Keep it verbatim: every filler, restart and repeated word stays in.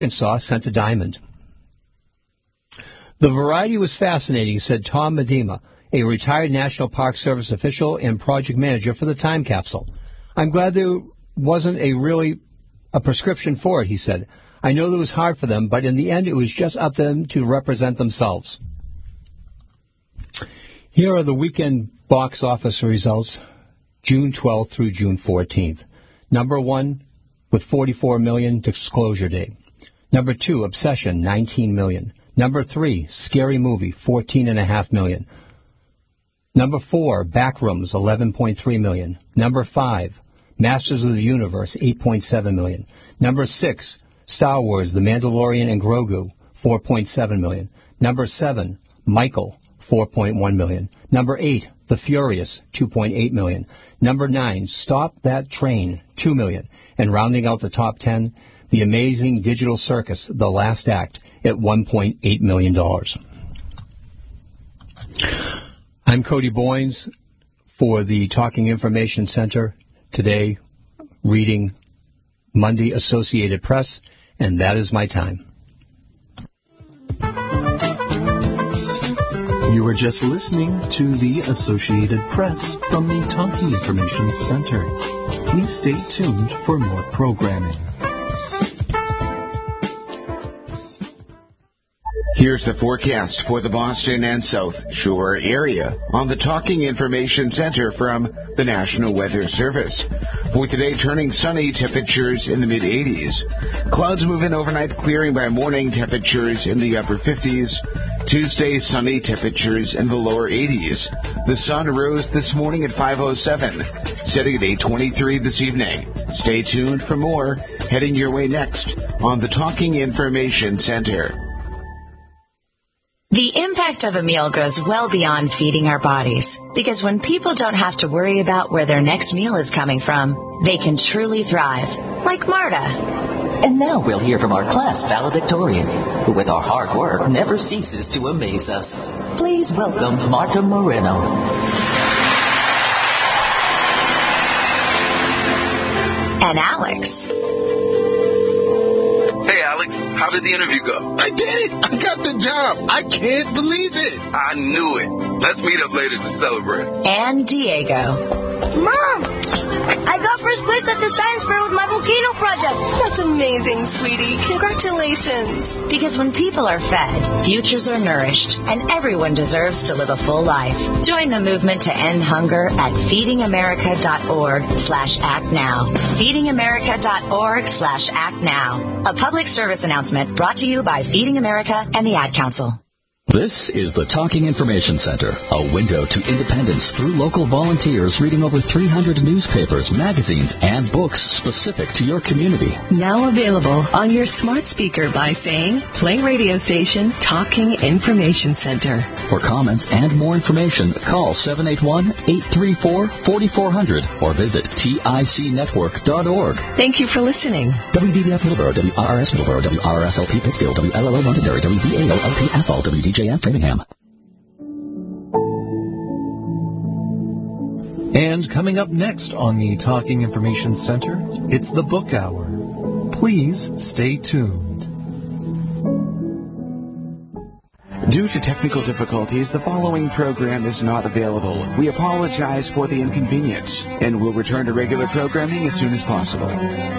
Arkansas sent a diamond. The variety was fascinating, said Tom Medema, a retired National Park Service official and project manager for the time capsule. I'm glad there wasn't a really a prescription for it, he said. I know that it was hard for them, but in the end it was just up to them to represent themselves. Here are the weekend box office results, June twelfth through June fourteenth. Number one, with forty-four million, Disclosure Day. Number two, Obsession, nineteen million. Number three, Scary Movie, fourteen and a half million. Number four, Backrooms, eleven point three million. Number five, Masters of the Universe, eight point seven million. Number six, Star Wars, The Mandalorian and Grogu, four point seven million. Number seven, Michael, four point one million. Number eight, The Furious, two point eight million. Number nine, Stop That Train, two million. And rounding out the top ten, The Amazing Digital Circus, The Last Act, at one point eight million dollars. I'm Cody Boynes for the Talking Information Center. Today, reading Monday Associated Press, and that is my time. You were just listening to the Associated Press from the Talking Information Center. Please stay tuned for more programming. Here's the forecast for the Boston and South Shore area on the Talking Information Center from the National Weather Service. For today, turning sunny, temperatures in the mid-eighties. Clouds move in overnight, clearing by morning, temperatures in the upper fifties. Tuesday, sunny, temperatures in the lower eighties. The sun rose this morning at five oh seven, setting at eight twenty-three this evening. Stay tuned for more, heading your way next on the Talking Information Center. The impact of a meal goes well beyond feeding our bodies, because when people don't have to worry about where their next meal is coming from, they can truly thrive, like Marta. And now we'll hear from our class valedictorian, who with our hard work never ceases to amaze us. Please welcome Marta Moreno. And Alex. Hey, Alex, how did the interview go? I did it! I got the job! I can't believe it! I knew it. Let's meet up later to celebrate. And Diego. Mom! I got first place at the science fair with my volcano project. That's amazing, sweetie. Congratulations. Because when people are fed, futures are nourished, and everyone deserves to live a full life. Join the movement to end hunger at feedingamerica.org slash act now. feedingamerica.org slash act now. A public service announcement brought to you by Feeding America and the Ad Council. This is the Talking Information Center, a window to independence through local volunteers reading over three hundred newspapers, magazines, and books specific to your community. Now available on your smart speaker by saying, play radio station Talking Information Center. For comments and more information, call seven eight one, eight three four, four four zero zero or visit tic network dot org. Thank you for listening. W B B F Middleborough, W R R S Middleborough, W R R S L P Pittsfield, W L L O Londonderry, W V A O L P Athol, W D J F Framingham. And coming up next on the Talking Information Center, it's the Book Hour. Please stay tuned. Due to technical difficulties, the following program is not available. We apologize for the inconvenience, and will return to regular programming as soon as possible.